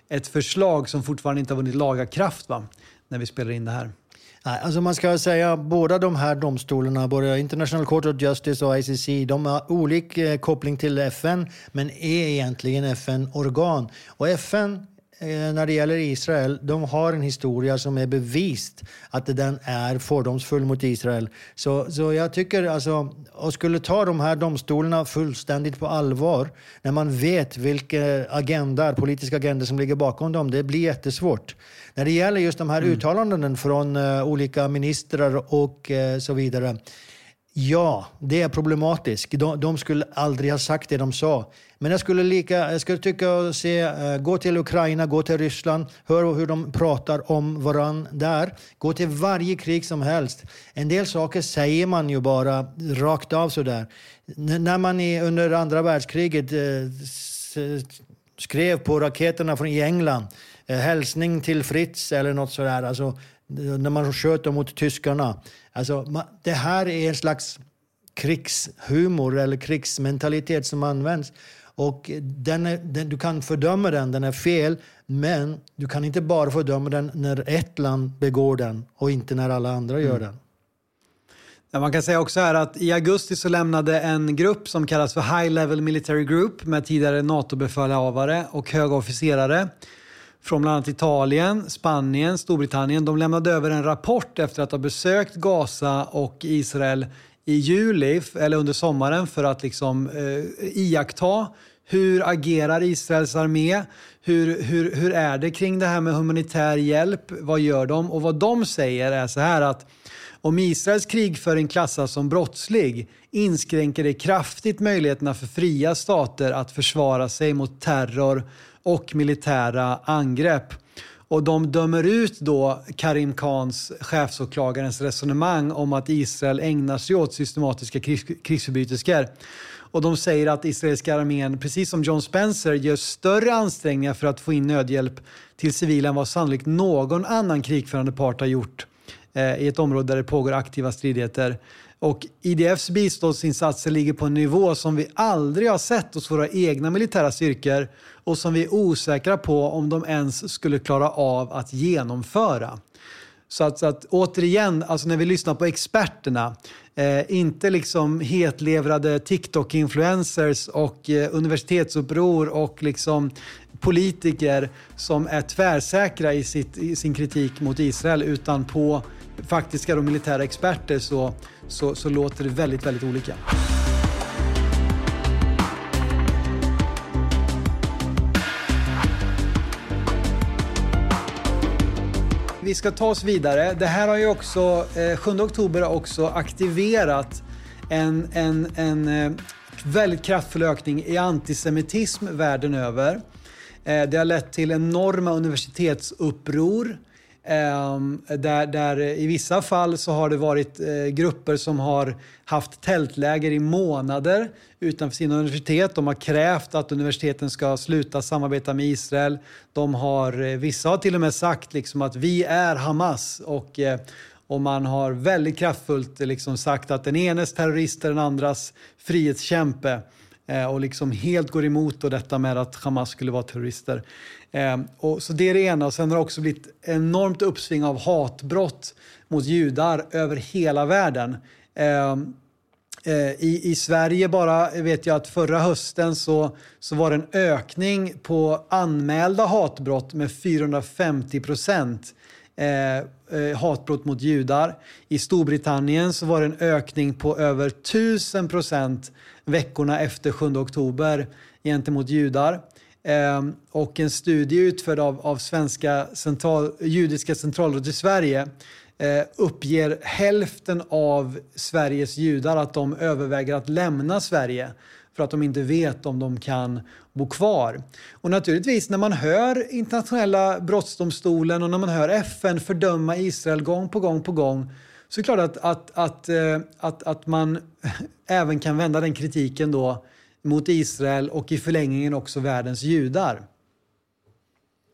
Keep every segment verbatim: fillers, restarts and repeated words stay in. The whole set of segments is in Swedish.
ett förslag som fortfarande inte har vunnit laga kraft, va? När vi spelar in det här. Nej, alltså man ska säga båda de här domstolarna, både International Court of Justice och I C C, de har olika koppling till F N men är egentligen F N-organ. Och F N, när det gäller Israel, de har en historia som är bevist att den är fördomsfull mot Israel. Så, så jag tycker alltså, och skulle ta de här domstolarna fullständigt på allvar, när man vet vilka agendor, politiska agendor som ligger bakom dem, det blir jättesvårt. När det gäller just de här mm. uttalanden från uh, olika ministrar och uh, så vidare, ja, det är problematiskt. De, de skulle aldrig ha sagt det de sa. Men jag skulle, lika, jag skulle tycka att se, uh, gå till Ukraina, gå till Ryssland, hör hur de pratar om varann där. Gå till varje krig som helst. En del saker säger man ju bara rakt av sådär. N- när man i, under andra världskriget uh, s- skrev på raketerna från i England, uh, hälsning till Fritz eller något sådär, alltså när man sköt dem mot tyskarna. Alltså, det här är en slags krigshumor eller krigsmentalitet som används. Och den är, den, du kan fördöma den, den är fel. Men du kan inte bara fördöma den när ett land begår den och inte när alla andra gör den. Ja, man kan säga också här att i augusti så lämnade en grupp som kallas för High Level Military Group med tidigare NATO-befälhavare och höga officerare från bland annat Italien, Spanien, Storbritannien. De lämnade över en rapport efter att ha besökt Gaza och Israel i juli eller under sommaren för att liksom eh, iaktta hur agerar Israels armé, hur, hur, hur är det kring det här med humanitär hjälp, vad gör de? Och vad de säger är så här att om Israels krigföring klassas som brottslig inskränker det kraftigt möjligheterna för fria stater att försvara sig mot terror och militära angrepp. Och de dömer ut då Karim Khans, chefsåklagarens resonemang om att Israel ägnar sig åt systematiska krigsförbrytelser. Och de säger att israeliska armén, precis som John Spencer, gör större ansträngningar för att få in nödhjälp till civila än vad sannolikt någon annan krigförande part har gjort eh, i ett område där det pågår aktiva stridigheter. Och I D F:s biståndsinsatser ligger på en nivå som vi aldrig har sett hos våra egna militära styrkor och som vi är osäkra på om de ens skulle klara av att genomföra. Så att, så att återigen, alltså när vi lyssnar på experterna, eh, inte liksom hetlevrade TikTok-influencers och eh, universitetsuppror och liksom politiker som är tvärsäkra i, sitt, i sin kritik mot Israel, utan på faktiska och militära experter så, så, så låter det väldigt, väldigt olika. Vi ska ta oss vidare. Det här har ju också, eh, sjunde oktober har också aktiverat en, en, en eh, väldigt kraftfull ökning i antisemitism världen över. Eh, det har lett till enorma universitetsuppror. Eh, där, där i vissa fall så har det varit eh, grupper som har haft tältläger i månader utanför sina universitet. De har krävt att universiteten ska sluta samarbeta med Israel. De har, eh, vissa har till och med sagt liksom att vi är Hamas, och, eh, och man har väldigt kraftfullt liksom sagt att den enes terrorist är den andras frihetskämpe. Och liksom helt går emot då detta med att Hamas skulle vara terrorister. Eh, och så det är det ena. Och sen har det också blivit enormt uppsving av hatbrott mot judar över hela världen. Eh, eh, i, I Sverige bara vet jag att förra hösten så, så var det en ökning på anmälda hatbrott med fyrahundrafemtio procent. Eh, eh, hatbrott mot judar. I Storbritannien så var det en ökning på över tusen procent veckorna efter sjunde oktober gentemot judar. Eh, och en studie utförd av, av svenska central, judiska centralrådet i Sverige eh, uppger hälften av Sveriges judar att de överväger att lämna Sverige för att de inte vet om de kan bo kvar. Och naturligtvis när man hör internationella brottsdomstolen och när man hör F N fördöma Israel gång på gång på gång, så är det klart att, att, att, att, att man även kan vända den kritiken då mot Israel och i förlängningen också världens judar.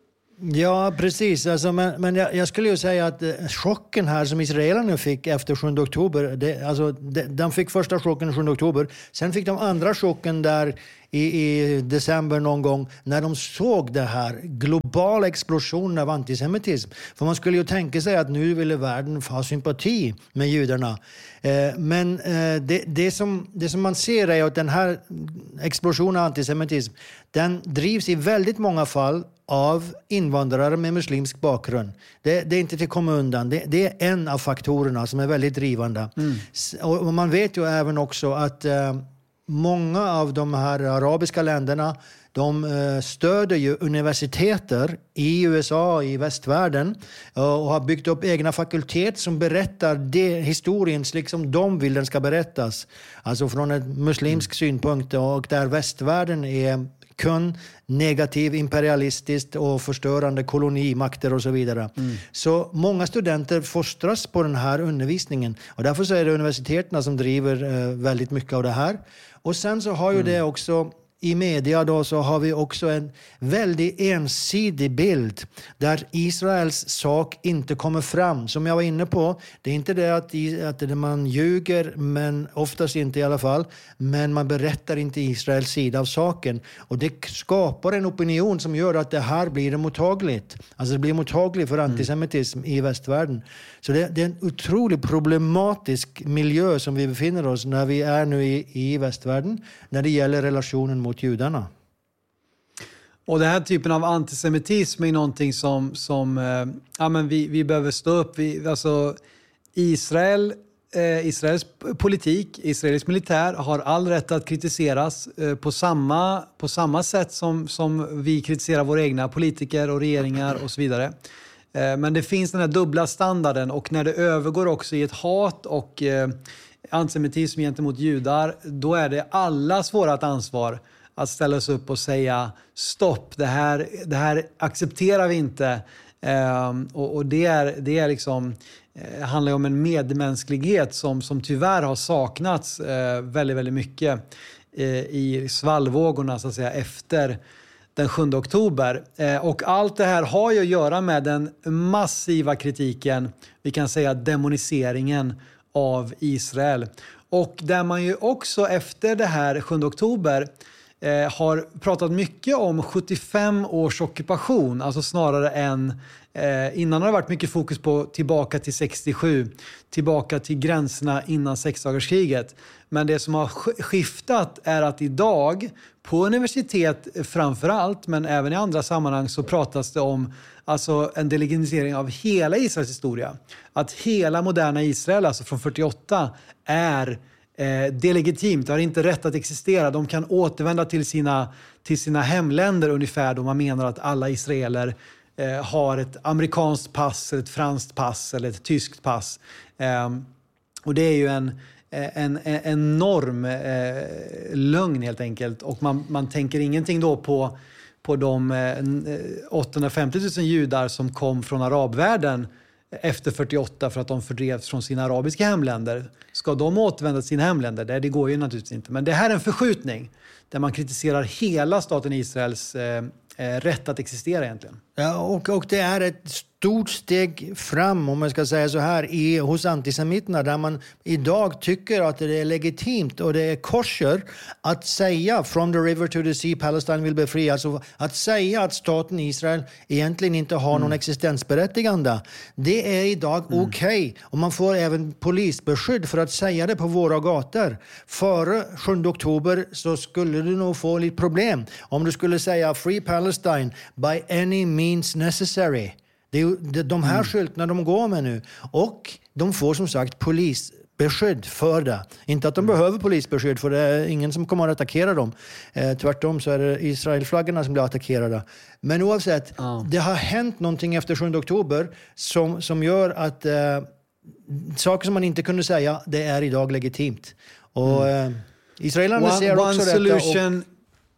Ja, precis. Alltså, men men jag, jag skulle ju säga att eh, chocken här som israelerna fick efter sjunde oktober, det, alltså, de, de fick första chocken sjunde oktober, sen fick de andra chocken där i, i december någon gång när de såg det här globala explosionen av antisemitism. För man skulle ju tänka sig att nu ville världen ha sympati med judarna. Eh, men eh, det, det, som, det som man ser är att den här explosionen av antisemitism, den drivs i väldigt många fall av invandrare med muslimsk bakgrund. Det, det är inte till att komma undan. Det, det är en av faktorerna som är väldigt drivande. Mm. Och, och man vet ju även också att eh, många av de här arabiska länderna, de eh, stöder ju universiteter i U S A, i västvärlden, och har byggt upp egna fakulteter som berättar det historien liksom de vill den ska berättas. Alltså från en muslimsk mm. synpunkt, och där västvärlden är kun negativ, imperialistiskt och förstörande kolonimakter och så vidare. Mm. Så många studenter fostras på den här undervisningen, och därför så är det universiteterna som driver eh, väldigt mycket av det här. Och sen så har ju mm. det också i media då, så har vi också en väldigt ensidig bild där Israels sak inte kommer fram. Som jag var inne på, det är inte det att, att man ljuger, men oftast inte i alla fall, men man berättar inte Israels sida av saken. Och det skapar en opinion som gör att det här blir mottagligt. Alltså det blir mottagligt för antisemitism mm. i västvärlden. Så det, det är en otroligt problematisk miljö som vi befinner oss när vi är nu i, i västvärlden när det gäller relationen mot judarna. Och den här typen av antisemitism är någonting som, som eh, ja, men vi, vi behöver stå upp. Vi, alltså, Israel, eh, Israels politik, Israels militär har all rätt att kritiseras eh, på, samma, på samma sätt som, som vi kritiserar våra egna politiker och regeringar och så vidare. Eh, men det finns den här dubbla standarden, och när det övergår också i ett hat och eh, antisemitism gentemot judar, då är det allas vårt ansvar att ställa oss upp och säga stopp, det här, det här accepterar vi inte. Eh, och, och det är, det är liksom, eh, handlar om en medmänsklighet som, som tyvärr har saknats eh, väldigt, väldigt mycket eh, i svallvågorna så att säga, efter den sjunde oktober. Eh, och allt det här har ju att göra med den massiva kritiken, vi kan säga demoniseringen av Israel. Och där man ju också efter det här sjunde oktober eh, har pratat mycket om sjuttiofem års ockupation, alltså snarare än eh, innan har det varit mycket fokus på tillbaka till sextiosju, tillbaka till gränserna innan sexdagarskriget. Men det som har skiftat är att idag på universitet framför allt, men även i andra sammanhang, så pratas det om alltså en delegitisering av hela Israels historia. Att hela moderna Israel, alltså från fyrtioåtta, är eh, delegitimt, har inte rätt att existera. De kan återvända till sina, till sina hemländer ungefär, då man menar att alla israeler eh, har ett amerikanskt pass, ett franskt pass eller ett tyskt pass. Eh, och det är ju en En, en enorm eh, lögn helt enkelt. Och man, man tänker ingenting då på, på de eh, åttahundrafemtio tusen judar som kom från arabvärlden efter fyrtioåtta för att de fördrevs från sina arabiska hemländer. Ska de återvända till sina hemländer? Det, det går ju naturligtvis inte. Men det här är en förskjutning där man kritiserar hela staten Israels eh, eh, rätt att existera egentligen. Ja, och, och det är ett stort steg fram, om man ska säga så här, i, hos antisemiterna, där man idag tycker att det är legitimt och det är kosher att säga from the river to the sea, Palestine will be free. Alltså att säga att staten Israel egentligen inte har mm. någon existensberättigande. Det är idag mm. okej. Okay. Och man får även polisbeskydd för att säga det på våra gator. Före sjunde oktober så skulle du nog få lite problem om du skulle säga free Palestine by any means necessary. Det är de här mm. skyltarna de går med nu. Och de får som sagt polisbeskydd för det. Inte att de mm. behöver polisbeskydd, för det är ingen som kommer att attackera dem. Eh, tvärtom så är det Israelflaggarna som blir attackerade. Men oavsett, mm. det har hänt någonting efter sjunde oktober som, som gör att eh, saker som man inte kunde säga, det är idag legitimt. Och mm. eh, israelerna one, ser one också solution. detta. Och,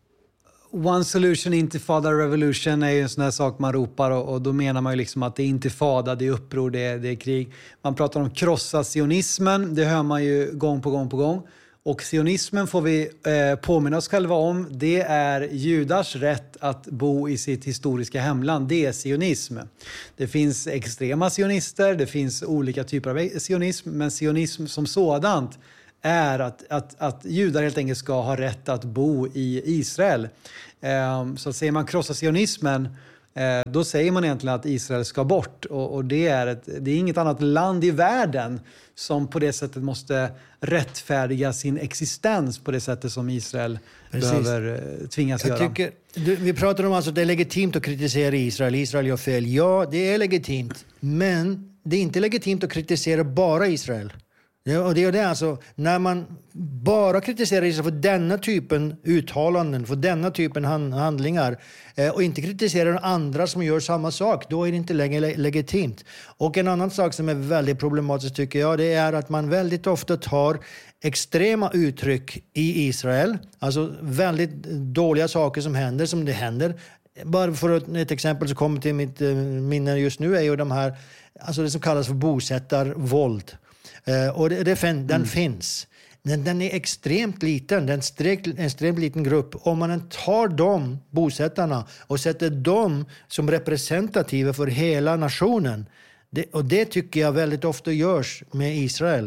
One solution, intifada revolution är ju en sån här sak man ropar, och, och då menar man ju liksom att det är intifada, det är uppror, det är, det är krig. Man pratar om krossa sionismen, det hör man ju gång på gång på gång. Och sionismen får vi eh, påminna oss själva om. Det är judars rätt att bo i sitt historiska hemland. Det är sionism. Det finns extrema sionister, det finns olika typer av sionism. Men sionism som sådant är att, att, att judar helt enkelt ska ha rätt att bo i Israel. Eh, så att säger man krossa sionismen, eh, då säger man egentligen att Israel ska bort. Och, och det, är ett, det är inget annat land i världen som på det sättet måste rättfärdiga sin existens på det sättet som Israel Precis. behöver eh, tvingas Jag göra. Tycker, du, vi pratar om alltså att det är legitimt att kritisera Israel. Israel gör fel. Ja, det är legitimt. Men det är inte legitimt att kritisera bara Israel. Ja, och det är det alltså, när man bara kritiserar Israel för denna typen uttalanden, för denna typen hand, handlingar eh, och inte kritiserar andra som gör samma sak, då är det inte längre le- legitimt. Och en annan sak som är väldigt problematisk tycker jag, det är att man väldigt ofta tar extrema uttryck i Israel, alltså väldigt dåliga saker som händer, som det händer. Bara för ett, ett exempel som kommer till mitt eh, minne just nu är ju de här, alltså det som kallas för bosättarvåld. Uh, och det, det, den mm. finns. Den, den är extremt liten. Den är en extremt liten grupp. Om man tar de bosättarna och sätter dem som representativa för hela nationen. Det, och det tycker jag väldigt ofta görs med Israel.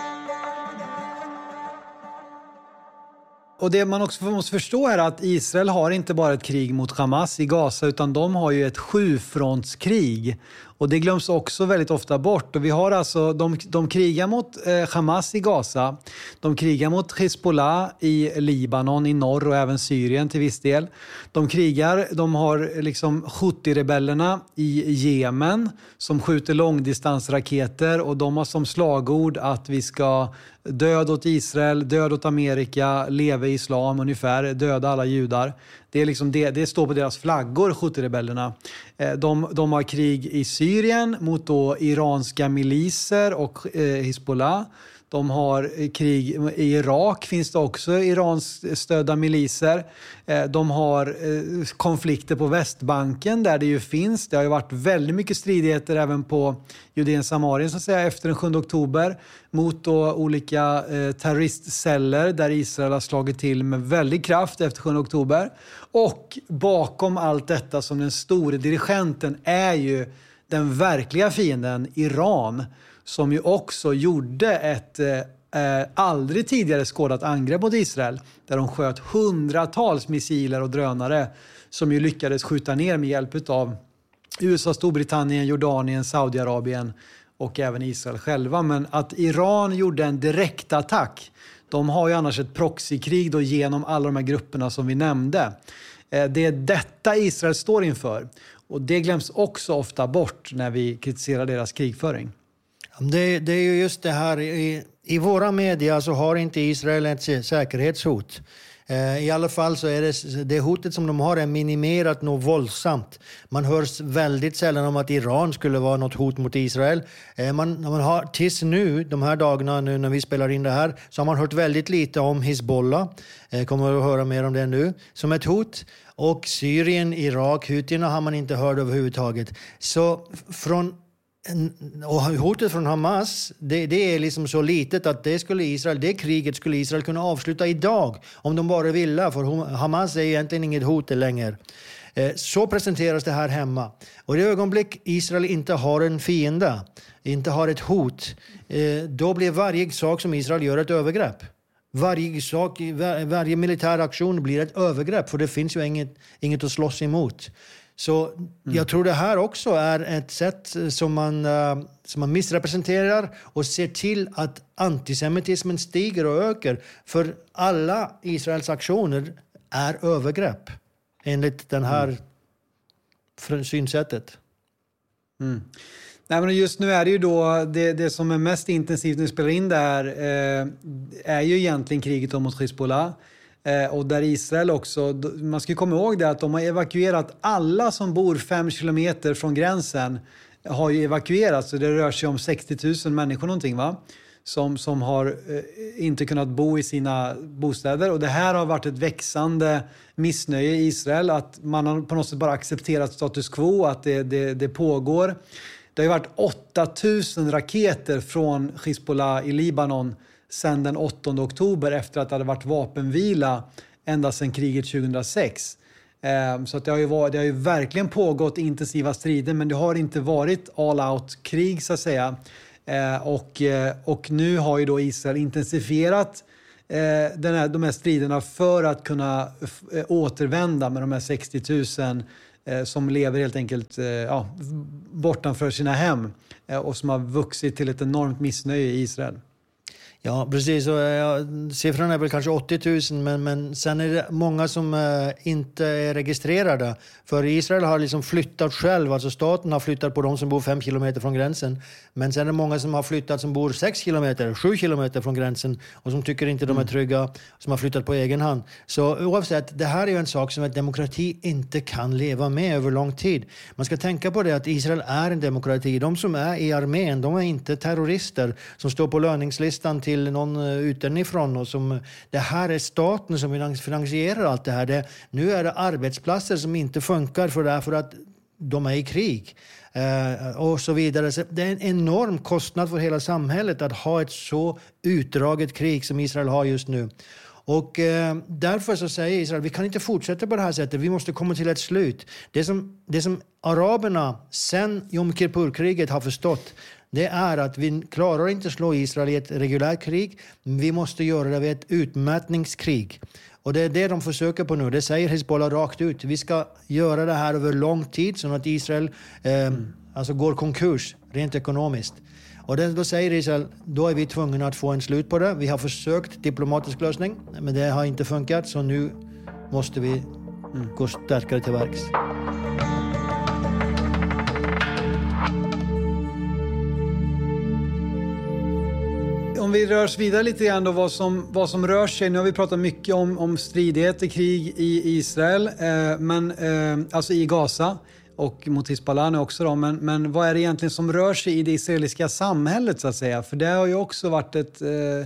Och det man också måste förstå är att Israel har inte bara ett krig mot Hamas i Gaza, utan de har ju ett sjufrontskrig. Och det glöms också väldigt ofta bort. Och vi har alltså, de, de krigar mot eh, Hamas i Gaza. De krigar mot Hezbollah i Libanon, i norr och även Syrien till viss del. De krigar, de har liksom Houthi-rebellerna i Jemen som skjuter långdistansraketer. Och de har som slagord att vi ska död åt Israel, död åt Amerika, leva i islam ungefär, döda alla judar. Det, är liksom det, det står på deras flaggor, Houthi-rebellerna. De, de har krig i Syrien mot då iranska miliser och eh, Hezbollah. De har krig i Irak, finns det också iransstödda miliser. De har konflikter på Västbanken där det ju finns. Det har ju varit väldigt mycket stridigheter även på Judeen Samarien så att säga efter den sjunde oktober mot då olika terroristceller där Israel har slagit till med väldig kraft efter sjunde oktober. Och bakom allt detta som den stora dirigenten är ju den verkliga fienden Iran, som ju också gjorde ett eh, aldrig tidigare skådat angrepp mot Israel där de sköt hundratals missiler och drönare som ju lyckades skjuta ner med hjälp av U S A, Storbritannien, Jordanien, Saudiarabien och även Israel själva. Men att Iran gjorde en direkt attack, de har ju annars ett proxykrig då genom alla de här grupperna som vi nämnde. Eh, det är detta Israel står inför och det glöms också ofta bort när vi kritiserar deras krigföring. Det, det är ju just det här, i, i våra media så har inte Israel ett säkerhetshot. Eh, I alla fall så är det, det hotet som de har är minimerat något våldsamt. Man hör väldigt sällan om att Iran skulle vara något hot mot Israel. Eh, man, man har, tills nu, de här dagarna nu när vi spelar in det här, så har man hört väldigt lite om Hezbollah. Eh, kommer att höra mer om det nu som ett hot. Och Syrien, Irak, Houthierna har man inte hört överhuvudtaget. Så från och hotet från Hamas, det, det är liksom så litet att det skulle Israel, det kriget skulle Israel kunna avsluta idag om de bara ville, för Hamas är egentligen inget hot längre. Så presenteras det här hemma. Och i ögonblick Israel inte har en fiende, inte har ett hot, då blir varje sak som Israel gör ett övergrepp. Varje, sak, varje militär aktion blir ett övergrepp, för det finns ju inget, inget att slåss emot. Så mm. jag tror det här också är ett sätt som man, uh, som man missrepresenterar och ser till att antisemitismen stiger och ökar. För alla Israels aktioner är övergrepp enligt den här mm. synsättet. Mm. Nej, men just nu är det ju då det, det som är mest intensivt när vi spelar in där eh, är ju egentligen kriget mot Hezbollah. Eh, och där Israel också, man ska komma ihåg det att de har evakuerat alla som bor fem kilometer från gränsen har ju evakuerats, så det rör sig om sextio tusen människor någonting va? Som, som har eh, inte kunnat bo i sina bostäder, och det här har varit ett växande missnöje i Israel att man har på något sätt bara accepterat status quo, att det, det, det pågår. Det har ju varit åtta tusen raketer från Hezbollah i Libanon sedan den åttonde oktober efter att det hade varit vapenvila ända sedan kriget tjugohundrasex. Så att det, har ju varit, det har ju verkligen pågått intensiva strider, men det har inte varit all out krig så att säga. Och, och nu har ju då Israel intensifierat den här, de här striderna för att kunna återvända med de här sextio tusen som lever helt enkelt ja, bortanför sina hem och som har vuxit till ett enormt missnöje i Israel. Ja, precis. Och, ja, siffran är väl kanske åttio tusen, men, men sen är det många som eh, inte är registrerade. För Israel har liksom flyttat själv, alltså staten har flyttat på de som bor fem kilometer från gränsen. Men sen är det många som har flyttat som bor sex kilometer, sju kilometer från gränsen och som tycker inte de är trygga, som har flyttat på egen hand. Så oavsett, det här är ju en sak som en demokrati inte kan leva med över lång tid. Man ska tänka på det att Israel är en demokrati. De som är i armén, de är inte terrorister som står på löningslistan till någon utifrån och som det här är staten som finansierar allt det här. Det, nu är det arbetsplatser som inte funkar för det för att de är i krig eh, och så vidare. Så det är en enorm kostnad för hela samhället att ha ett så utdraget krig som Israel har just nu. Och eh, därför så säger Israel, vi kan inte fortsätta på det här sättet, vi måste komma till ett slut. Det som, det som araberna sen Yom Kippur-kriget har förstått, det är att vi klarar inte slå Israel i ett reguljärt krig. Vi måste göra det vid ett utmätningskrig. Och det är det de försöker på nu. Det säger Hezbollah rakt ut. Vi ska göra det här över lång tid så att Israel eh, mm. alltså går konkurs rent ekonomiskt. Och det, då säger Israel, då är vi tvungna att få en slut på det. Vi har försökt diplomatisk lösning, men det har inte funkat. Så nu måste vi mm. gå starkare till verks. Om vi rör oss vidare lite grann då vad som, vad som rör sig. Nu har vi pratat mycket om, om stridigheter, krig i Israel, eh, men, eh, alltså i Gaza och mot Hezbollah också då. Men, men vad är det egentligen som rör sig i det israeliska samhället så att säga? För det har ju också varit ett,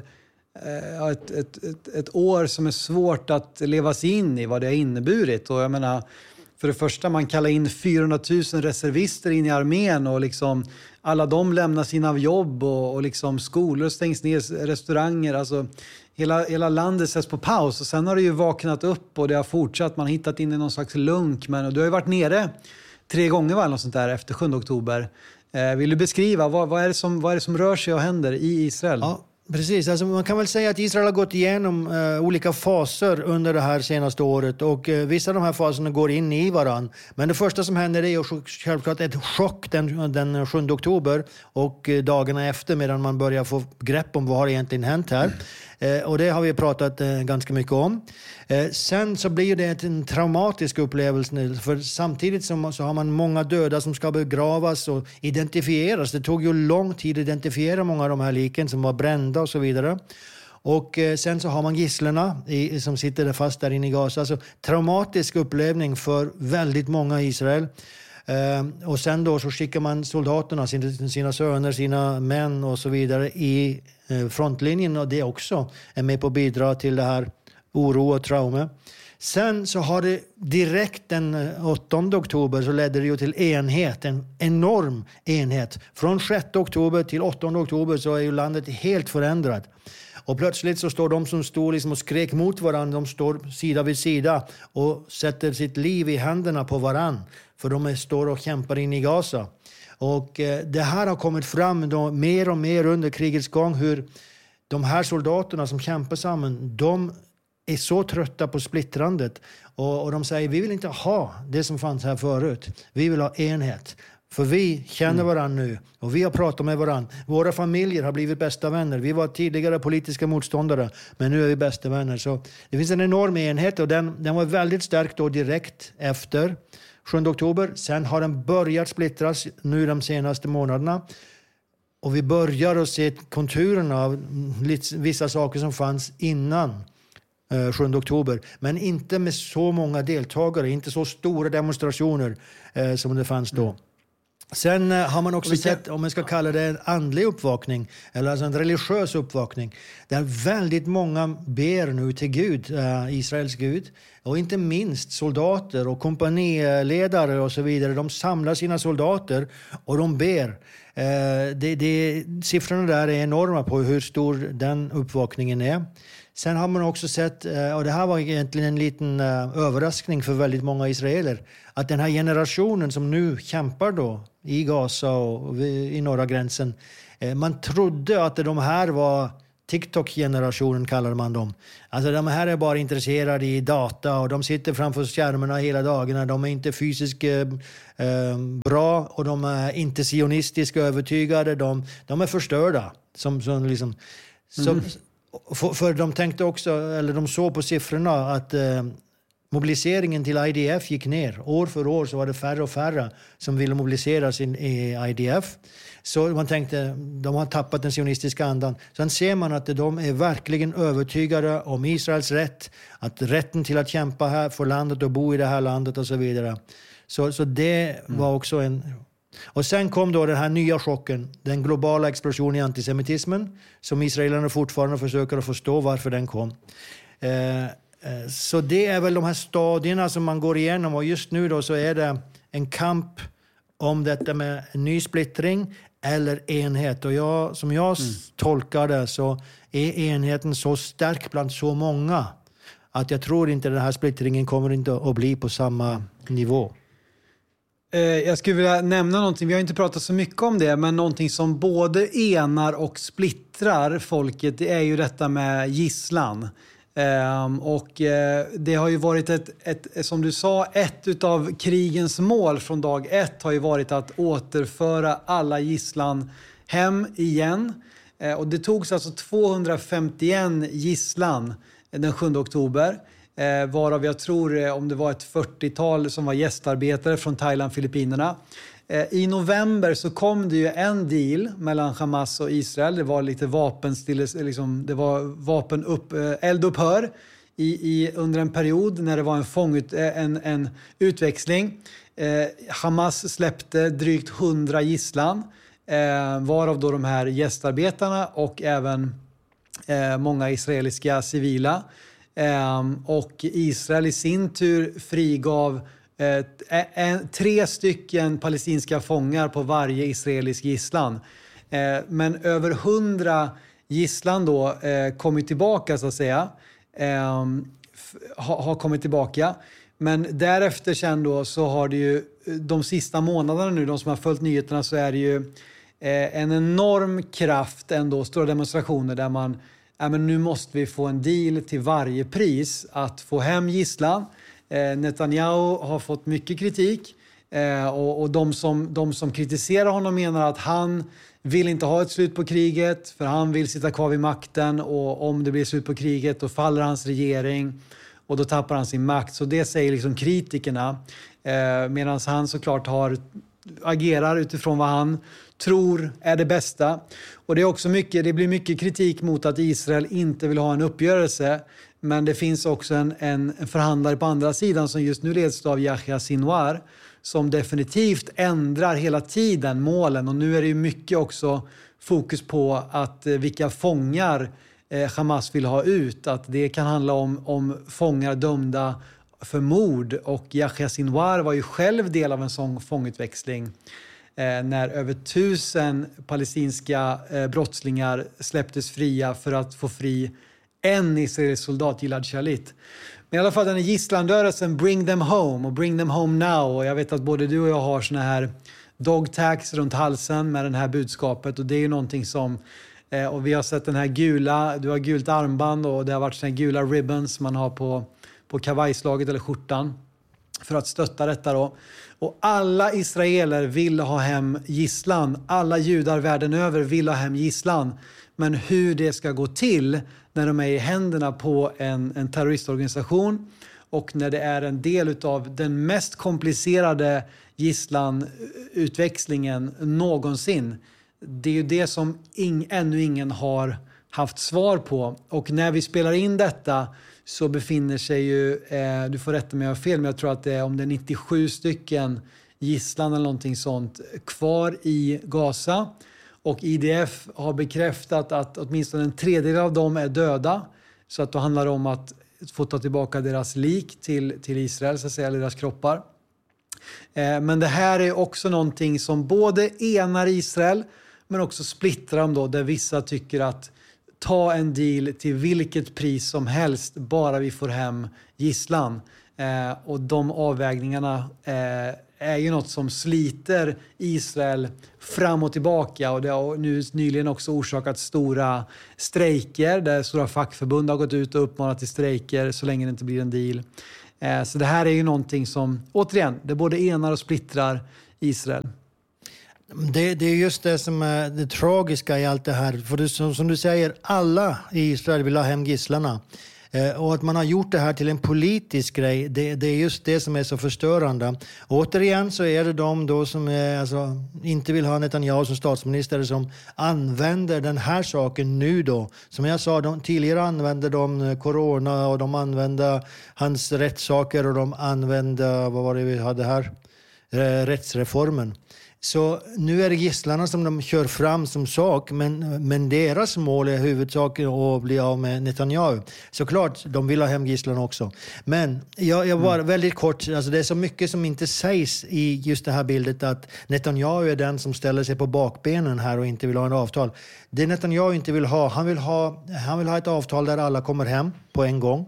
eh, ett, ett, ett, ett år som är svårt att leva sig in i vad det har inneburit. Och jag menar, för det första, man kallar in fyrahundratusen reservister in i armén och liksom alla de lämnar sina jobb och, och liksom skolor stängs ner, restauranger, alltså hela, hela landet sätts på paus. Och sen har det ju vaknat upp och det har fortsatt, man har hittat in i någon slags lunk. Men och du har ju varit nere tre gånger var något sånt där efter sjunde oktober. Eh, vill du beskriva, vad, vad, är det som, vad är det som rör sig och händer i Israel? Ja. Precis, alltså man kan väl säga att Israel har gått igenom uh, olika faser under det här senaste året och uh, vissa av de här faserna går in i varann. Men det första som händer är ju självklart ett chock den, den sjunde oktober och uh, dagarna efter medan man börjar få grepp om vad har egentligen hänt här. Uh, och det har vi pratat uh, ganska mycket om. Uh, sen så blir det en traumatisk upplevelse för samtidigt som, så har man många döda som ska begravas och identifieras. Det tog ju lång tid att identifiera många av de här liken som var brända och så vidare. Och eh, sen så har man gisslorna i, som sitter där fast där inne i Gaza. Alltså traumatisk upplevning för väldigt många i Israel. Eh, och sen då så skickar man soldaterna, sina, sina söner, sina män och så vidare i eh, frontlinjen. Och det också är med på att bidra till det här oro och trauma. Sen så har det direkt den åttonde oktober så ledde det ju till enhet, en enorm enhet. Från sjätte oktober till åttonde oktober så är ju landet helt förändrat. Och plötsligt så står de som stod liksom och skrek mot varandra, de står sida vid sida och sätter sitt liv i händerna på varann. För de är, står och kämpar in i Gaza. Och eh, det här har kommit fram då, mer och mer under krigets gång hur de här soldaterna som kämpar samman, de är så trötta på splittrandet och, och de säger vi vill inte ha det som fanns här förut. Vi vill ha enhet. För vi känner varandra nu och vi har pratat med varandra. Våra familjer har blivit bästa vänner. Vi var tidigare politiska motståndare men nu är vi bästa vänner. Så det finns en enorm enhet och den, den var väldigt stark då direkt efter sjunde oktober. Sen har den börjat splittras nu de senaste månaderna. Och vi börjar att se konturerna av vissa saker som fanns innan sjunde oktober, men inte med så många deltagare, inte så stora demonstrationer eh, som det fanns då. Sen uh, har man också sett, om man ska kalla det en andlig uppvakning, eller alltså en religiös uppvakning, där väldigt många ber nu till Gud, uh, Israels Gud, och inte minst soldater och kompaniledare och så vidare. De samlar sina soldater och de ber. Uh, det, det, siffrorna där är enorma på hur stor den uppvakningen är. Sen har man också sett, och det här var egentligen en liten överraskning för väldigt många israeler, att den här generationen som nu kämpar då i Gaza och i norra gränsen, man trodde att de här var TikTok-generationen, kallar man dem. Alltså de här är bara intresserade i data och de sitter framför skärmarna hela dagarna. De är inte fysiskt eh, bra och de är inte sionistiskt övertygade. De, de är förstörda. Som, som liksom, som, mm. För, för de tänkte också, eller de såg på siffrorna att eh, mobiliseringen till I D F gick ner. År för år så var det färre och färre som ville mobilisera sin i I D F. Så man tänkte, de har tappat den sionistiska andan. Sen ser man att de är verkligen övertygade om Israels rätt. Att rätten till att kämpa här för landet och bo i det här landet och så vidare. Så, så det var också en... Och sen kom då den här nya chocken, den globala explosionen i antisemitismen, som israelerna fortfarande försöker att förstå varför den kom. Eh, eh, så det är väl de här stadierna som man går igenom, och just nu då så är det en kamp om detta med en ny splittring eller enhet. Och jag, som jag mm. tolkar det, så är enheten så stark bland så många att jag tror inte den här splittringen kommer inte att bli på samma nivå. Jag skulle vilja nämna någonting, vi har inte pratat så mycket om det, men någonting som både enar och splittrar folket, det är ju detta med gisslan. Um, och uh, det har ju varit ett, ett, som du sa, ett utav krigens mål från dag ett har ju varit att återföra alla gisslan hem igen. Uh, och det togs alltså tvåhundrafemtioen gisslan den sjunde oktober. Eh, varav jag tror eh, om det var ett fyrtiotal som var gästarbetare från Thailand, Filippinerna. Eh, I november så kom det ju en deal mellan Hamas och Israel. Det var lite vapenstille, liksom, det var vapen upp, eh, eldupphör i, i, under en period när det var en, fångut, eh, en, en utväxling. Eh, Hamas släppte drygt hundra gisslan, eh, varav då de här gästarbetarna och även eh, många israeliska civila. Um, och Israel i sin tur frigav uh, en, tre stycken palestinska fångar på varje israelisk gisslan. Uh, men över hundra gisslan då uh, kommit tillbaka så att säga. Um, f- ha, har kommit tillbaka. Men därefter sen då så har det ju de sista månaderna nu, de som har följt nyheterna, så är det ju uh, en enorm kraft ändå, stora demonstrationer där man Ja, men nu måste vi få en deal till varje pris att få hem gisslan. Eh, Netanyahu har fått mycket kritik eh, och, och de, som, de som kritiserar honom menar att han vill inte ha ett slut på kriget, för han vill sitta kvar vid makten, och om det blir slut på kriget då faller hans regering och då tappar han sin makt. Så det säger liksom kritikerna, eh, medan han såklart har, agerar utifrån vad han tror är det bästa. Och det är också mycket, det blir mycket kritik mot att Israel inte vill ha en uppgörelse. Men det finns också en, en förhandlare på andra sidan som just nu leds av Yahya Sinwar, som definitivt ändrar hela tiden målen. Och nu är det ju mycket också fokus på att eh, vilka fångar eh, Hamas vill ha ut. Att det kan handla om, om fångar dömda för mord. Och Yahya Sinwar var ju själv del av en sån fångutväxling. Eh, när över tusen palestinska eh, brottslingar släpptes fria för att få fri en israelisk soldat, Gilad Shalit. Men i alla fall den här gisslandörelsen, bring them home och bring them home now. Och jag vet att både du och jag har såna här dog tags runt halsen med det här budskapet. Och det är ju någonting som, eh, och vi har sett den här gula, du har gult armband och det har varit såna här gula ribbons man har på, på kavajslaget eller skjortan för att stötta detta då. Och alla israeler vill ha hem gisslan. Alla judar världen över vill ha hem gisslan. Men hur det ska gå till när de är i händerna på en, en terroristorganisation och när det är en del av den mest komplicerade gisslanutväxlingen någonsin. Det är ju det som ing, ännu ingen har haft svar på. Och när vi spelar in detta så befinner sig ju, eh, du får rätta mig om jag har fel, men jag tror att det är om det är nittiosju stycken gisslan eller någonting sånt kvar i Gaza. Och I D F har bekräftat att åtminstone en tredjedel av dem är döda. Så att då handlar det om att få ta tillbaka deras lik till, till Israel, så att säga, deras kroppar. Eh, men det här är också någonting som både enar Israel men också splittrar dem då, där vissa tycker att ta en deal till vilket pris som helst, bara vi får hem gisslan. Eh, och de avvägningarna eh, är ju något som sliter Israel fram och tillbaka. Och det har nu nyligen också orsakat stora strejker, där stora fackförbund har gått ut och uppmanat till strejker så länge det inte blir en deal. Eh, så det här är ju någonting som, återigen, det både enar och splittrar Israel. Det, det är just det som är det tragiska i allt det här. För det, som, som du säger, alla i Israel vill ha hem gisslarna. Eh, och att man har gjort det här till en politisk grej, det, det är just det som är så förstörande. Och återigen så är det de då som är, alltså, inte vill ha Netanyahu som statsminister som använder den här saken nu då. Som jag sa, de, tidigare använde de corona och de använde hans rättssaker och de använde, vad var det vi hade här? Eh, rättsreformen. Så nu är det gisslarna som de kör fram som sak, men, men deras mål är huvudsaken att bli av med Netanyahu. Såklart, de vill ha hem gisslarna också. Men jag, jag var mm. väldigt kort, alltså det är så mycket som inte sägs i just det här bildet att Netanyahu är den som ställer sig på bakbenen här och inte vill ha en avtal. Det Netanyahu inte vill ha, han vill ha, han vill ha ett avtal där alla kommer hem på en gång.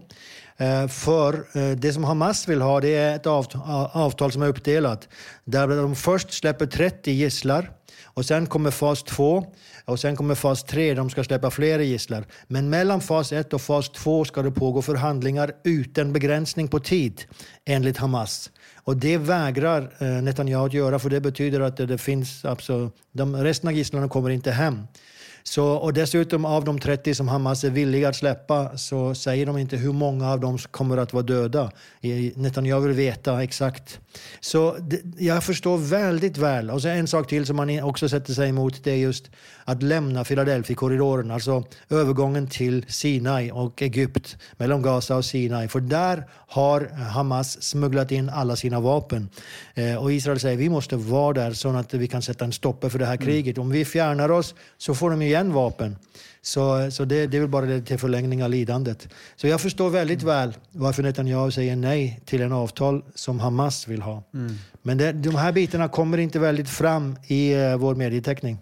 För det som Hamas vill ha, det är ett avtal som är uppdelat. Där de först släpper trettio gisslar och sen kommer fas två och sen kommer fas tre. De ska släppa fler gisslar. Men mellan fas ett och fas två ska det pågå förhandlingar utan begränsning på tid enligt Hamas. Och det vägrar Netanyahu att göra, för det betyder att det, det finns absolut, de resten av gisslarna kommer inte hem. Så, och dessutom av de trettio som Hamas är villiga att släppa så säger de inte hur många av dem kommer att vara döda. Netanyahu vill veta exakt. Så det, jag förstår väldigt väl. Och så en sak till som man också sätter sig emot, det är just att lämna Philadelphia-korridoren. Alltså övergången till Sinai och Egypt, mellan Gaza och Sinai. För där har Hamas smugglat in alla sina vapen. Eh, och Israel säger vi måste vara där så att vi kan sätta en stopp för det här kriget. Mm. Om vi fjärnar oss så får de igen vapen. Så, så det, det är väl bara det till förlängning av lidandet. Så jag förstår väldigt mm. väl varför Netanyahu säger nej till en avtal som Hamas vill ha. Mm. Men det, de här bitarna kommer inte väldigt fram i uh, vår medieteckning.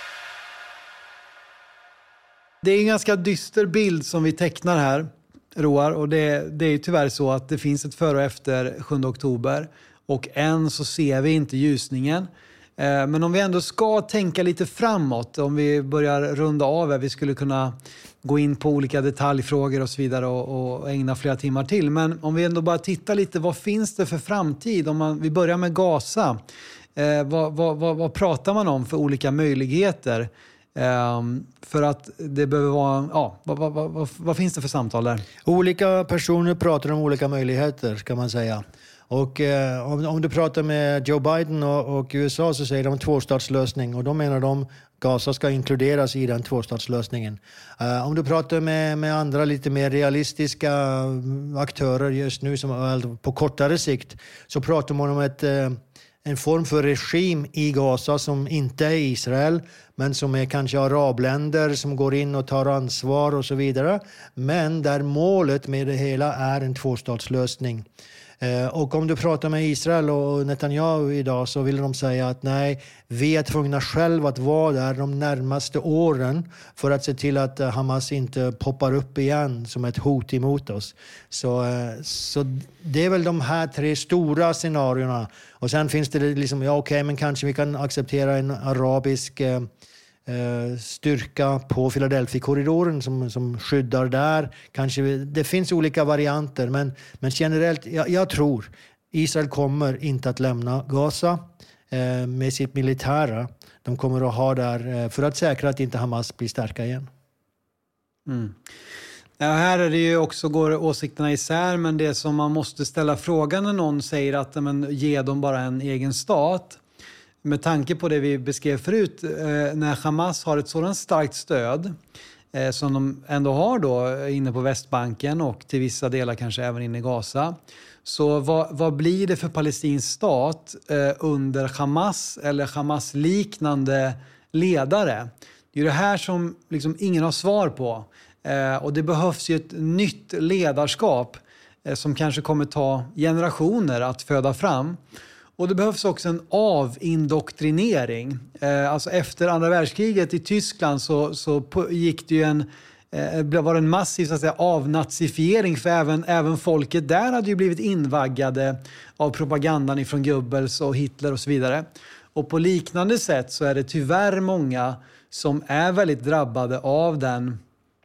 Det är en ganska dyster bild som vi tecknar här, Roar. Och det, det är ju tyvärr så att det finns ett före och efter sjunde oktober. Och än så ser vi inte ljusningen. Men om vi ändå ska tänka lite framåt, om vi börjar runda av, vi skulle kunna gå in på olika detaljfrågor och så vidare och, och ägna flera timmar till. Men om vi ändå bara tittar lite, vad finns det för framtid? Om man, vi börjar med Gaza, eh, vad, vad, vad, vad pratar man om för olika möjligheter? Eh, för att det behöver vara, ja, vad, vad, vad, vad, vad finns det för samtal där? Olika personer pratar om olika möjligheter, ska man säga. Och eh, om, om du pratar med Joe Biden och, och U S A så säger de tvåstatslösning och då menar de Gaza ska inkluderas i den tvåstatslösningen. Uh, om du pratar med, med andra lite mer realistiska aktörer just nu som på kortare sikt så pratar man om ett, uh, en form för regim i Gaza som inte är Israel men som är kanske arabländer som går in och tar ansvar och så vidare. Men där målet med det hela är en tvåstatslösning. Och om du pratar med Israel och Netanyahu idag så vill de säga att nej, vi är tvungna själva att vara där de närmaste åren för att se till att Hamas inte poppar upp igen som ett hot emot oss. Så, så det är väl de här tre stora scenarierna. Och sen finns det liksom, ja okej, okay, men kanske vi kan acceptera en arabisk styrka på Philadelphia-korridoren som, som skyddar där. Kanske, det finns olika varianter men, men generellt, jag, jag tror Israel kommer inte att lämna Gaza eh, med sitt militära. De kommer att ha där eh, för att säkra att inte Hamas blir starka igen. Mm. Ja, här är det ju också, går åsikterna isär, men det som man måste ställa frågan när någon säger att men, ge dem bara en egen stat. Med tanke på det vi beskrev förut, eh, när Hamas har ett sådant starkt stöd eh, som de ändå har då inne på Västbanken och till vissa delar kanske även inne i Gaza, Så vad, vad blir det för palestinsk stat eh, under Hamas eller Hamas-liknande ledare? Det är det här som liksom ingen har svar på. Eh, och det behövs ju ett nytt ledarskap eh, som kanske kommer ta generationer att föda fram. Och det behövs också en avindoktrinering. Eh, alltså efter andra världskriget i Tyskland så, så gick det ju en, eh, var en massiv så att säga, avnazifiering, för även, även folket där hade ju blivit invaggade av propagandan ifrån Goebbels och Hitler och så vidare. Och på liknande sätt så är det tyvärr många som är väldigt drabbade av den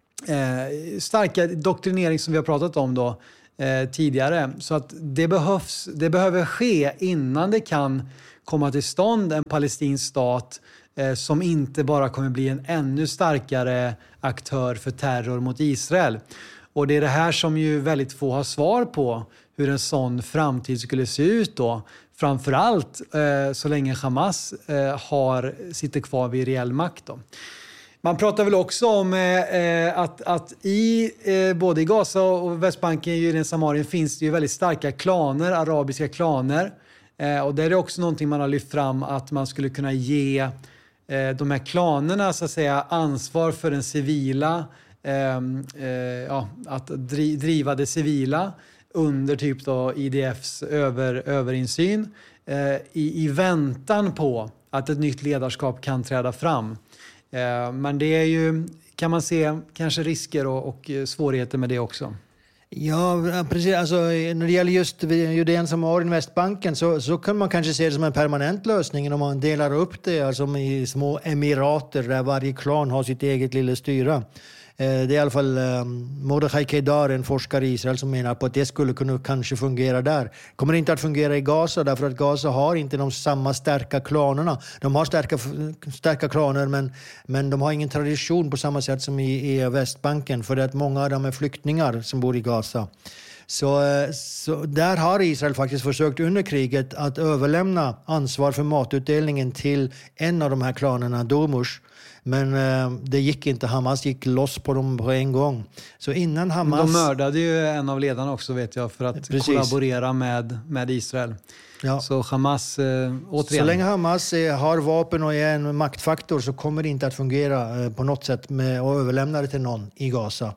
eh, starka doktrinering som vi har pratat om då eh, tidigare. Så att det behövs, det behöver ske innan det kan komma till stånd en palestinsk stat eh, som inte bara kommer bli en ännu starkare aktör för terror mot Israel. Och det är det här som ju väldigt få har svar på, hur en sån framtid skulle se ut då. Framförallt eh, så länge Hamas eh, har, sitter kvar vid reell makt då. Man pratar väl också om eh, att, att i eh, både i Gaza och Västbanken, Judeen, Samarien finns det ju väldigt starka klaner, arabiska klaner. Eh, och det är också någonting man har lyft fram, att man skulle kunna ge eh, de här klanerna så att säga ansvar för den civila, eh, eh, ja, att dri, driva det civila under typ då I D F:s över, överinsyn eh, i, i väntan på att ett nytt ledarskap kan träda fram. Eh, men det är ju, kan man se kanske risker och, och svårigheter med det också. Ja, precis. Alltså, när det gäller just Judeen, Samarien, Västbanken så, så kan man kanske se det som en permanent lösning om man delar upp det alltså i små emirater där varje klan har sitt eget lilla styre. Det är i alla fall Mordechai Kedar, en forskare i Israel, som menar på att det skulle kunna kanske fungera där. Kommer inte att fungera i Gaza därför att Gaza har inte de samma starka klanerna. De har starka, starka klaner men, men de har ingen tradition på samma sätt som i, i Västbanken, för att många av dem är flyktingar som bor i Gaza. Så, så där har Israel faktiskt försökt under kriget att överlämna ansvar för matutdelningen till en av de här klanerna, Domush. Men eh, det gick inte. Hamas gick loss på dem på en gång. Så innan Hamas... De mördade ju en av ledarna också, vet jag, för att Precis. kollaborera med, med Israel. Ja. Så Hamas, eh, återigen... Så länge Hamas eh, har vapen och är en maktfaktor så kommer det inte att fungera eh, på något sätt med att överlämna det till någon i Gaza.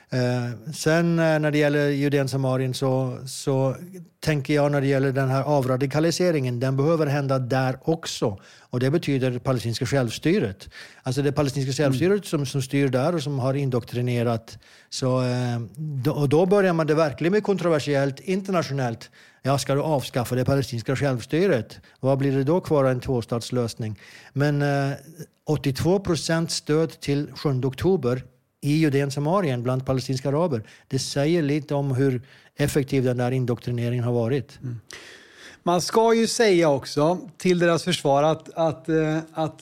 Eh, sen eh, när det gäller Judeen, Samarien så, så tänker jag när det gäller den här avradikaliseringen, den behöver hända där också. Och det betyder det palestinska självstyret. Alltså det palestinska självstyret mm. som, som styr där och som har indoktrinerat. Så, eh, då, och då börjar man det verkligen med kontroversiellt internationellt. Ja, ska du avskaffa det palestinska självstyret? Vad blir det då kvar, en tvåstatslösning? Men eh, åttiotvå procent stöd till sjunde oktober i Judeen, Samarien bland palestinska araber. Det säger lite om hur effektiv den där indoktrineringen har varit. Mm. Man ska ju säga också till deras försvar att, att, att,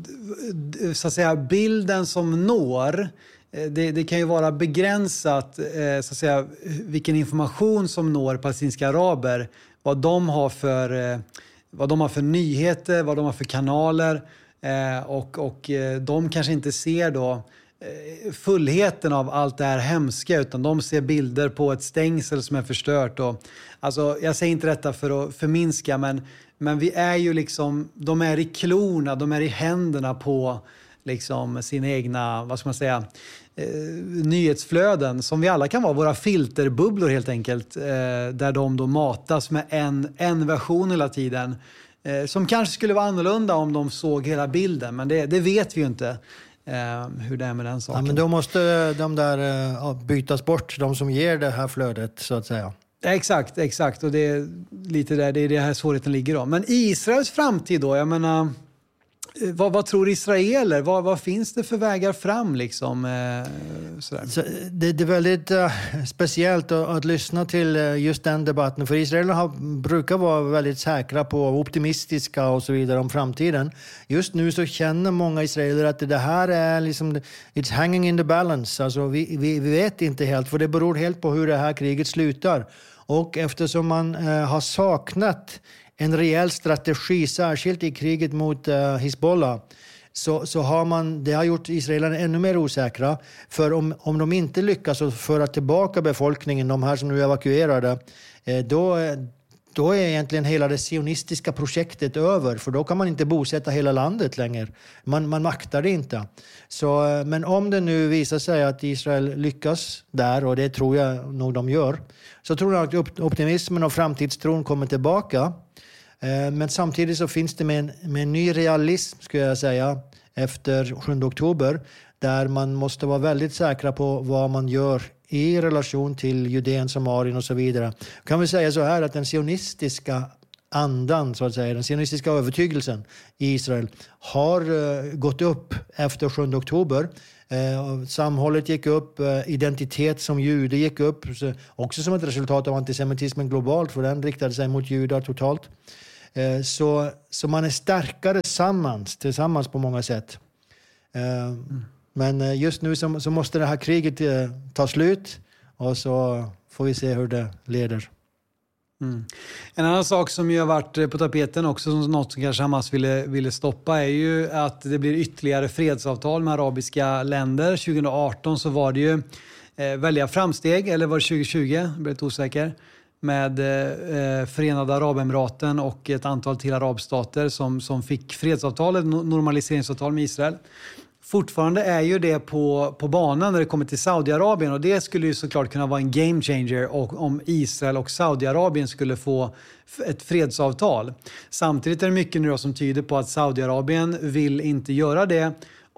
så att säga, bilden som når, det, det kan ju vara begränsat så att säga, vilken information som når palestinska araber, vad de har för, vad de har för nyheter, vad de har för kanaler, och, och de kanske inte ser då fullheten av allt det här hemska, utan de ser bilder på ett stängsel som är förstört. Och, alltså, jag säger inte detta för att förminska, men, men vi är ju liksom, de är i klorna, de är i händerna på liksom sina egna, vad ska man säga, eh, nyhetsflöden som vi alla kan vara, våra filterbubblor helt enkelt, eh, där de då matas med en, en version hela tiden, eh, som kanske skulle vara annorlunda om de såg hela bilden, men det, det vet vi ju inte. Uh, hur det är med den saken. Ja, men då måste de där uh, bytas bort, de som ger det här flödet så att säga. Exakt, exakt. Och det är lite där, det är det här svårigheten ligger då. Men Israels framtid då, jag menar, vad, vad tror israeler? Vad, vad finns det för vägar fram liksom? Eh, sådär. Så det, det är väldigt uh, speciellt att, att lyssna till uh, just den debatten. För israeler har, brukar vara väldigt säkra på, optimistiska och så vidare om framtiden. Just nu så känner många israeler att det här är liksom, it's hanging in the balance. Alltså vi, vi, vi vet inte helt, för det beror helt på hur det här kriget slutar. Och eftersom man uh, har saknat en rejäl strategi, särskilt i kriget mot uh, Hezbollah, så, så har man, det har gjort israelerna ännu mer osäkra. För om, om de inte lyckas att föra tillbaka befolkningen, de här som nu är evakuerade, då, då är egentligen hela det sionistiska projektet över. För då kan man inte bosätta hela landet längre. Man, man maktar det inte. Så, men om det nu visar sig att Israel lyckas där, och det tror jag nog de gör, så tror jag att optimismen och framtidstron kommer tillbaka. Men samtidigt så finns det med en, med en ny realism, skulle jag säga, efter sjunde oktober, där man måste vara väldigt säkra på vad man gör i relation till Judeen, Samarien och så vidare. Kan vi säga så här att den sionistiska andan, så att säga, den sionistiska övertygelsen i Israel har uh, gått upp efter sjunde oktober. Uh, samhället gick upp, uh, identitet som jude gick upp, så, också som ett resultat av antisemitismen globalt, för den riktade sig mot judar totalt. Uh, så, så man är starkare tillsammans, tillsammans på många sätt. Uh, mm. Men just nu så, så måste det här kriget uh, ta slut, och så får vi se hur det leder. Mm. En annan sak som ju har varit på tapeten också, som något som kanske Hamas ville, ville stoppa, är ju att det blir ytterligare fredsavtal med arabiska länder. tjugo arton så var det ju eh, väldiga framsteg, eller var det tjugo tjugo? Jag blev lite osäker. Med eh, Förenade Arabemiraten och ett antal till arabstater som, som fick fredsavtal, ett normaliseringsavtal med Israel. Fortfarande är ju det på, på banan när det kommer till Saudiarabien, och det skulle ju såklart kunna vara en game changer och om Israel och Saudiarabien skulle få ett fredsavtal. Samtidigt är det mycket nu då som tyder på att Saudiarabien vill inte göra det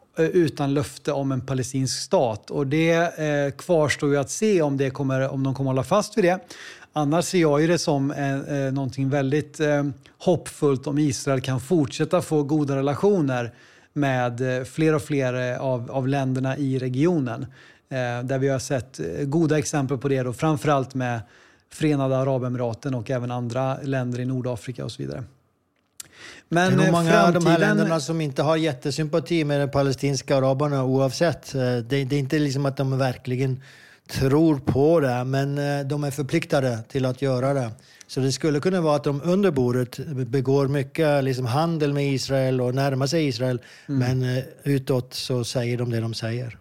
utan löfte om en palestinsk stat, och det eh, kvarstår ju att se om, det kommer, om de kommer hålla fast vid det. Annars ser jag ju det som eh, någonting väldigt eh, hoppfullt om Israel kan fortsätta få goda relationer med fler och fler av, av länderna i regionen. Eh, där vi har sett goda exempel på det då, framförallt med Förenade Arabemiraten och även andra länder i Nordafrika och så vidare. Men det är många framtiden... av de här länderna som inte har jättesympati med de palestinska araberna oavsett. Det, det är inte liksom att de verkligen tror på det, men de är förpliktade till att göra det. Så det skulle kunna vara att de under bordet begår mycket liksom handel med Israel och närmar sig Israel. Mm. Men utåt så säger de det de säger.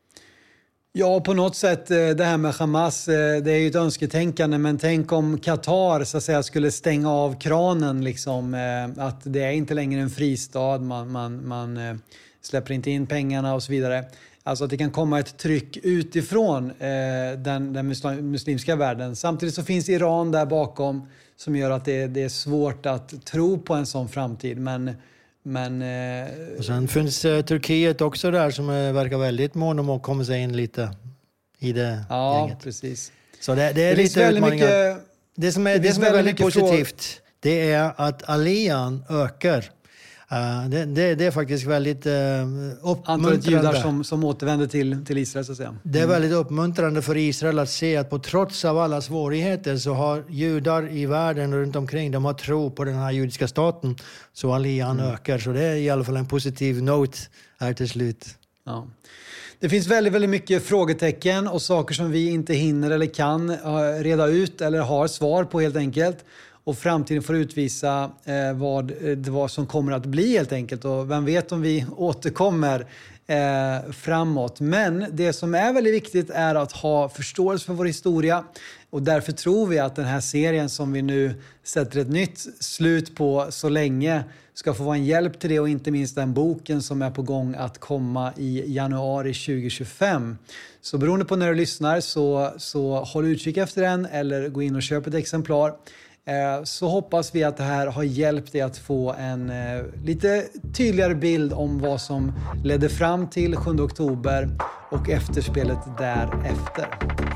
Ja, på något sätt det här med Hamas, det är ju ett önsketänkande. Men tänk om Qatar så att säga skulle stänga av kranen. Liksom, att det är inte längre en fristad, man, man, man släpper inte in pengarna och så vidare. Alltså att det kan komma ett tryck utifrån eh, den, den muslimska världen. Samtidigt så finns Iran där bakom som gör att det, det är svårt att tro på en sån framtid. Men, men, eh, och sen finns eh, Turkiet också där som eh, verkar väldigt mån om att komma sig in lite i det ja, gänget. Ja, precis. Så det, det är det lite utmaningar. Mycket, det som är, det det som är väldigt positivt fråga. Det är att alian ökar. Uh, det, det, det är faktiskt väldigt uh, uppmuntrande. Antalet judar som, som återvänder till, till Israel så att säga. Mm. Det är väldigt uppmuntrande för Israel att se att på trots av alla svårigheter så har judar i världen runt omkring, de har tro på den här judiska staten. Så alian mm. ökar. Så det är i alla fall en positiv note här till slut. Ja. Det finns väldigt, väldigt mycket frågetecken och saker som vi inte hinner eller kan uh, reda ut eller har svar på helt enkelt. Och framtiden får utvisa eh, vad det var som kommer att bli helt enkelt. Och vem vet om vi återkommer eh, framåt. Men det som är väldigt viktigt är att ha förståelse för vår historia. Och därför tror vi att den här serien som vi nu sätter ett nytt slut på så länge ska få vara en hjälp till det. Och inte minst den boken som är på gång att komma i januari tjugo tjugofem. Så beroende på när du lyssnar så, så håll utkik efter den eller gå in och köp ett exemplar. Så hoppas vi att det här har hjälpt dig att få en eh, lite tydligare bild om vad som ledde fram till sjunde oktober och efterspelet därefter.